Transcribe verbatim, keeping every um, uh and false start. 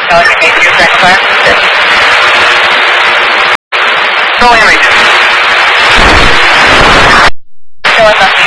No, you made your second fire? Yes. Rolling range. Show us nothing.